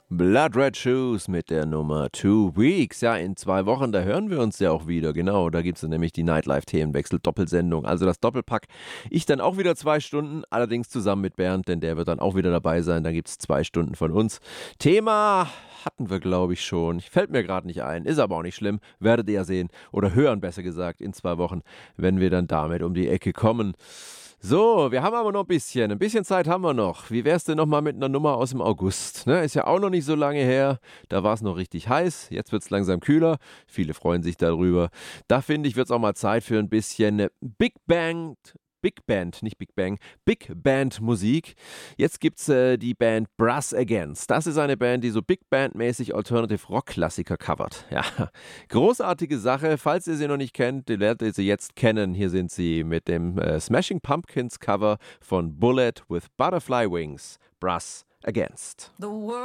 Blood Red Shoes mit der Nummer 2 Weeks. Ja, in 2 Wochen, da hören wir uns ja auch wieder. Genau, da gibt es nämlich die Nightlife-Themenwechsel-Doppelsendung. Also das Doppelpack. Ich dann auch wieder 2 Stunden, allerdings zusammen mit Bernd, denn der wird dann auch wieder dabei sein. Da gibt es 2 Stunden von uns. Thema hatten wir, glaube ich, schon. Fällt mir gerade nicht ein. Ist aber auch nicht schlimm. Werdet ihr ja sehen oder hören, besser gesagt, in 2 Wochen, wenn wir dann damit um die Ecke kommen. So, wir haben aber noch ein bisschen Zeit haben wir noch. Wie wär's denn nochmal mit einer Nummer aus dem August? Ne, ist ja auch noch nicht so lange her. Da war es noch richtig heiß. Jetzt wird es langsam kühler. Viele freuen sich darüber. Da finde ich, wird es auch mal Zeit für ein bisschen nicht Big Bang, Big Band Musik. Jetzt gibt es die Band Brass Against. Das ist eine Band, die so Big Band-mäßig Alternative Rock-Klassiker covert. Ja, großartige Sache. Falls ihr sie noch nicht kennt, lernt ihr sie jetzt kennen. Hier sind sie mit dem Smashing Pumpkins Cover von Bullet with Butterfly Wings. Brass Against. The world